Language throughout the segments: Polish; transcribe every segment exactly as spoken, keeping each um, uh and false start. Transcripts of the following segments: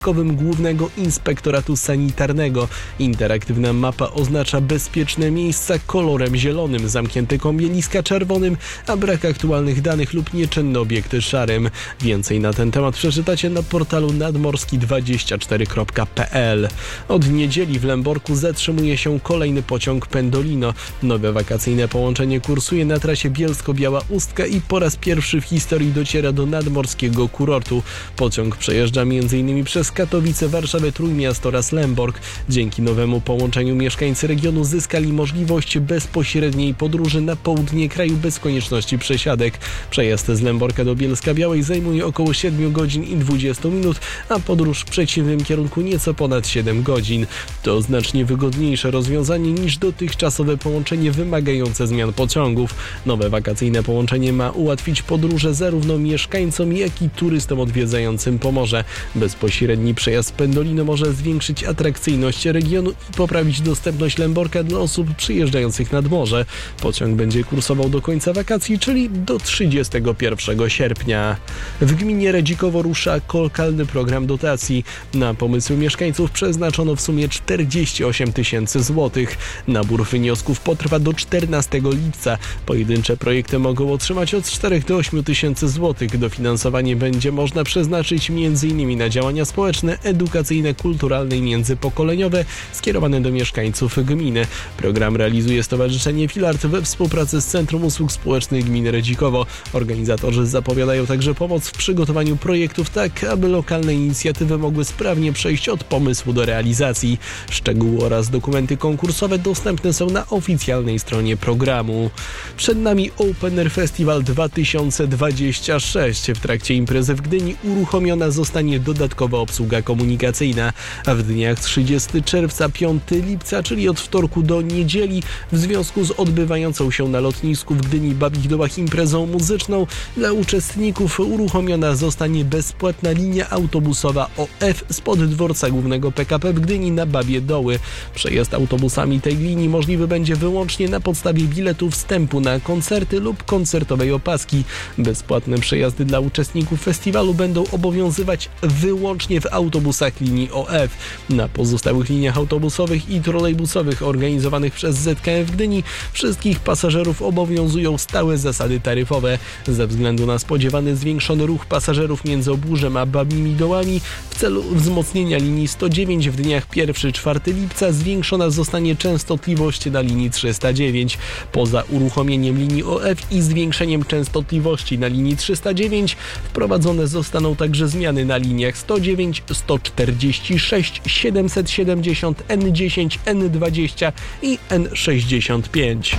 Głównego Inspektoratu Sanitarnego. Interaktywna mapa oznacza bezpieczne miejsca kolorem zielonym, zamknięte kąpieliska czerwonym, a brak aktualnych danych lub nieczynne obiekty szarym. Więcej na ten temat przeczytacie na portalu nadmorski dwadzieścia cztery kropka p l. Od niedzieli w Lęborku zatrzymuje się kolejny pociąg Pendolino. Nowe wakacyjne połączenie kursuje na trasie Bielsko-Biała Ustka i po raz pierwszy w historii dociera do nadmorskiego kurortu. Pociąg przejeżdża między innymi przez Katowice, Warszawę, Trójmiasto oraz Lęborg. Dzięki nowemu połączeniu mieszkańcy regionu zyskali możliwość bezpośredniej podróży na południe kraju bez konieczności przesiadek. Przejazd z Lęborka do Bielska-Białej zajmuje około siedem godzin i dwadzieścia minut, a podróż w przeciwnym kierunku nieco ponad siedem godzin. To znacznie wygodniejsze rozwiązanie niż dotychczasowe połączenie wymagające zmian pociągów. Nowe wakacyjne połączenie ma ułatwić podróże zarówno mieszkańcom, jak i turystom odwiedzającym Pomorze. Bezpośredni przejazd Pendolino może zwiększyć atrakcyjność regionu i poprawić dostępność Lęborka dla osób przyjeżdżających nad morze. Pociąg będzie kursował do końca wakacji, czyli do trzydziestego pierwszego sierpnia. W gminie Redzikowo rusza lokalny program dotacji. Na pomysły mieszkańców przeznaczono w sumie czterdzieści osiem tysięcy złotych. Nabór wniosków potrwa do czternastego lipca. Pojedyncze projekty mogą otrzymać od czterech do ośmiu tysięcy złotych. Dofinansowanie będzie można przeznaczyć między innymi na działania społeczne, edukacyjne, kulturalne i międzypokoleniowe skierowane do mieszkańców gminy. Program realizuje Stowarzyszenie Filart we współpracy z Centrum Usług Społecznych Gminy Redzikowo. Organizatorzy zapowiadają także pomoc w przygotowaniu projektów tak, aby lokalne inicjatywy mogły sprawnie przejść od pomysłu do realizacji. Szczegóły oraz dokumenty konkursowe dostępne są na oficjalnej stronie programu. Przed nami Open Air Festival dwa tysiące dwadzieścia sześć. W trakcie imprezy w Gdyni uruchomiona zostanie dodatkowa obsługa komunikacyjna, a w dniach trzydziestego czerwca do piątego lipca, czyli od wtorku do niedzieli, w związku z odbywającą się na lotnisku w Gdyni Babich Dołach imprezą muzyczną, dla uczestników uruchomiona zostanie bezpłatna linia autobusowa O F spod dworca głównego P K P w Gdyni na Babie Doły. Przejazd autobusami tej linii możliwy będzie wyłącznie na podstawie biletu wstępu na koncerty lub koncertowej opaski. Bezpłatne przejazdy dla uczestników festiwalu będą obowiązywać wyłącznie w autobusach linii O F. Na pozostałych liniach autobusowych i trolejbusowych organizowanych przez Z K M w Gdyni wszystkich pasażerów obowiązują stałe zasady taryfowe. Ze względu na spodziewany zwiększony ruch pasażerów między Obórzem a Babimi Dołami w celu wzmocnienia linii sto dziewięć w dniach pierwszego do czwartego lipca zwiększona zostanie częstotliwość na linii trzysta dziewięć. Poza uruchomieniem linii O F i zwiększeniem częstotliwości na linii trzysta dziewięć wprowadzone zostaną także zmiany na liniach sto dziewięć, sto czterdzieści sześć, siedemset siedemdziesiąt, N dziesięć, N dwadzieścia i N sześćdziesiąt pięć.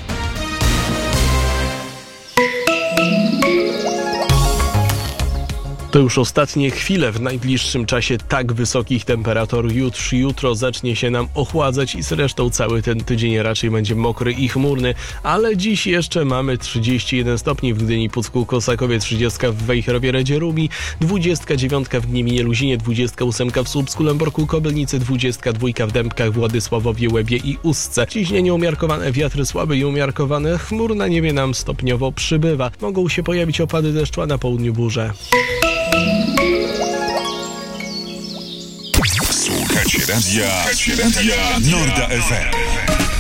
To już ostatnie chwile w najbliższym czasie tak wysokich temperatur. Już jutro zacznie się nam ochładzać i zresztą cały ten tydzień raczej będzie mokry i chmurny, ale dziś jeszcze mamy trzydzieści jeden stopni w Gdyni, Pucku, Kosakowie, trzydzieści w Wejherowie, Redzie, Rumi, dwadzieścia dziewięć w Gnieminie, Luzinie, dwadzieścia osiem w Słupsku, Lęborku, Kobylnicy, dwadzieścia dwa w Dębkach, Władysławowie, Łebie i Ustce. Ciśnienie umiarkowane, wiatry słabe i umiarkowane, chmur na niebie nam stopniowo przybywa. Mogą się pojawić opady deszczu, a na południu burze. Słuchajcie radia, radia Norda F M.